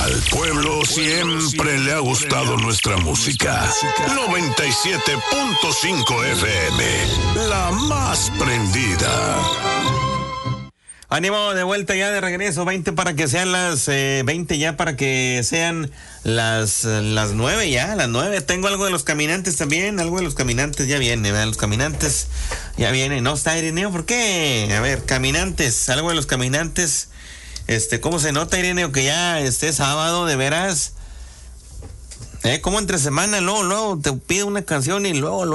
Al pueblo siempre le ha gustado nuestra música. 97.5 FM, la más prendida. Ánimo, de vuelta ya de regreso, 20 para que sean las 20 ya para que sean las 9 ya, las 9. Tengo algo de los caminantes también, algo de los caminantes ya viene, ¿verdad? Los caminantes ya viene. No está Ireneo, ¿por qué? A ver, caminantes, algo de los caminantes. ¿Cómo se nota, Ireneo, que ya sábado, de veras? Como entre semana, luego te pido una canción y luego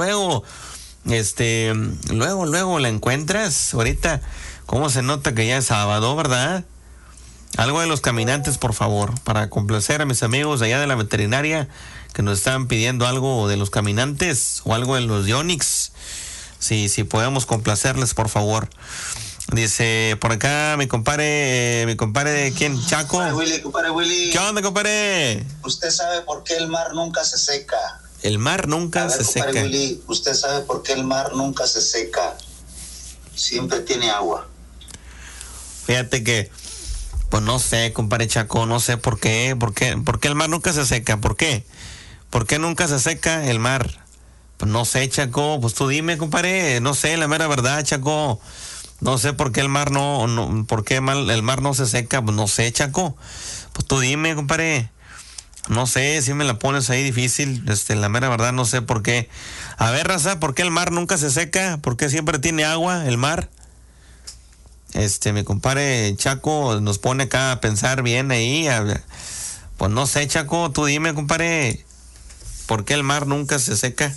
la encuentras ahorita. ¿Cómo se nota que ya es sábado, verdad? Algo de los caminantes, por favor, para complacer a mis amigos allá de la veterinaria que nos están pidiendo algo de los caminantes o algo de los Yonix. Si podemos complacerles, por favor. Dice por acá mi compadre, ¿quién? Chaco. Compadre Willy. ¿Qué onda, compadre? ¿Usted sabe por qué el mar nunca se seca? El mar nunca se seca. Compadre Willy, ¿usted sabe por qué el mar nunca se seca? Siempre tiene agua. Fíjate que, pues no sé, compadre Chaco, no sé por qué el mar nunca se seca. ¿Por qué? ¿Por qué nunca se seca el mar? Pues no sé, Chaco, pues tú dime, compadre, no sé, la mera verdad, Chaco. No sé por qué el mar el mar no se seca, pues no sé, Chaco. Pues tú dime, compadre. No sé, si me la pones ahí difícil, la mera verdad no sé por qué. A ver, raza, ¿por qué el mar nunca se seca? ¿Por qué siempre tiene agua el mar? Mi compadre Chaco nos pone acá a pensar bien ahí. Pues no sé, Chaco, tú dime, compadre, ¿por qué el mar nunca se seca?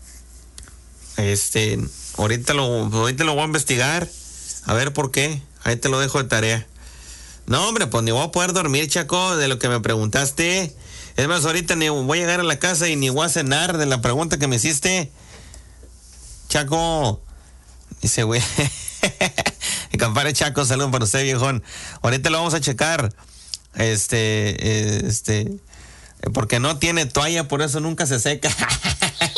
Ahorita lo voy a investigar, a ver por qué. Ahí te lo dejo de tarea. No, hombre, pues ni voy a poder dormir, Chaco, de lo que me preguntaste. Es más, ahorita ni voy a llegar a la casa y ni voy a cenar de la pregunta que me hiciste. Chaco, dice, güey. Mi compadre Chaco, saludos para usted, viejón. Ahorita lo vamos a checar. Porque no tiene toalla, por eso nunca se seca.